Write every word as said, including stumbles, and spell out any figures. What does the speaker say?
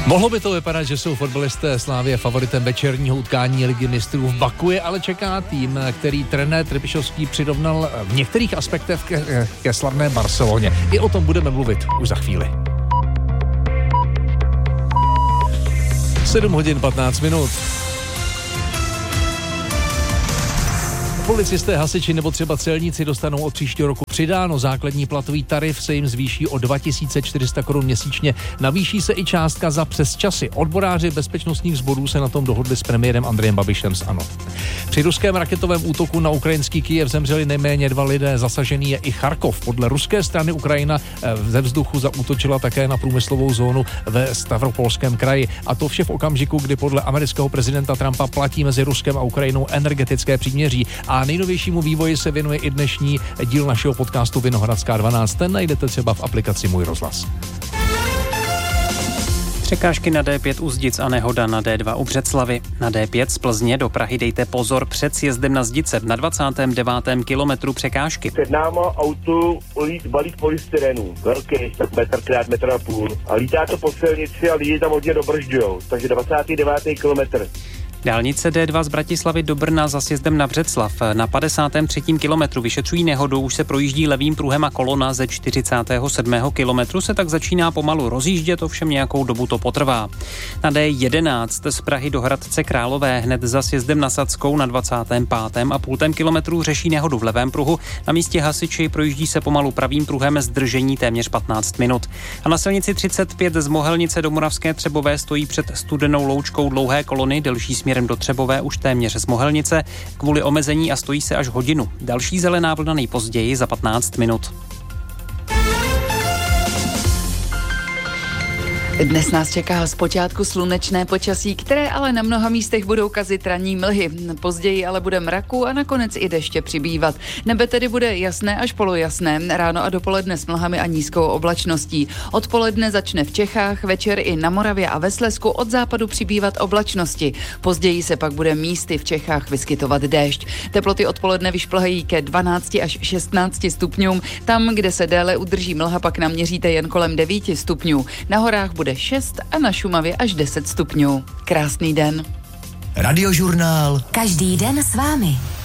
Mohlo by to vypadat, že jsou fotbalisté Slavie favoritem večerního utkání Ligy mistrů v Baku, je ale čeká tým, který trenér Trpišovský přirovnal v některých aspektech ke, ke slavné Barceloně. I o tom budeme mluvit už za chvíli. sedm hodin patnáct minut. Policisté, hasiči nebo třeba celníci dostanou od příštího roku přidáno. Základní platový tarif se jim zvýší o dva tisíce čtyři sta korun měsíčně. Navýší se i částka za přesčasy. Odboráři bezpečnostních sborů se na tom dohodli s premiérem Andrejem Babišem z ANO. Při ruském raketovém útoku na ukrajinský Kyjev zemřeli nejméně dva lidé. Zasažený je i Charkov. Podle ruské strany Ukrajina ze vzduchu zaútočila také na průmyslovou zónu ve Stavropolském kraji. A to vše v okamžiku, kdy podle amerického prezidenta Trumpa platí mezi Ruskem a Ukrajinou energetické příměří. A nejnovějšímu vývoji se věnuje i dnešní díl našeho podcastu Vinohradská dvanáct. Ten najdete třeba v aplikaci Můj rozhlas. Překážky na D pět u Zdic a nehoda na D dva u Břeclavi. Na D pět z Plzně do Prahy dejte pozor před sjezdem na Zdice na dvacátém devátém kilometru překážky. Před náma auto lít balík polystyrenu, velký, tak metr krát metr a půl. A lítá to po silnici a lidi tam hodně dobržďujou, takže dvacátý devátý kilometr. Dálnice D dva z Bratislavy do Brna za sjezdem na Břeclav. Na padesátém třetím kilometru vyšetřují nehodu, už se projíždí levým pruhem a kolona ze čtyřicátého sedmého kilometru se tak začíná pomalu rozjíždět, ovšem nějakou dobu to potrvá. Na D jedenáct z Prahy do Hradce Králové hned za sjezdem na Sadskou na dvacátém pátém a půltém kilometru řeší nehodu v levém pruhu. Na místě hasiči projíždí se pomalu pravým pruhem, zdržení téměř patnáct minut. A na silnici třicet pět z Mohelnice do Moravské Třebové stojí před Studenou Loučkou dlouhé kolony, delší směr do Třebové už téměř z Mohelnice kvůli omezení a stojí se až hodinu. Další zelená vlna nejpozději za patnáct minut. Dnes nás čeká zpočátku slunečné počasí, které ale na mnoha místech budou kazit ranní mlhy. Později ale bude mraku a nakonec i deště přibývat. Nebe tedy bude jasné až polojasné, ráno a dopoledne s mlhami a nízkou oblačností. Odpoledne začne v Čechách, večer i na Moravě a ve Slezsku od západu přibývat oblačnosti. Později se pak bude místy v Čechách vyskytovat déšť. Teploty odpoledne vyšplhají ke dvanácti až šestnácti stupňům. Tam, kde se déle udrží mlha, pak naměříte jen kolem devíti stupňů. Na horách bude šest a na Šumavě až deset stupňů. Krásný den. Radiožurnál. Každý den s vámi.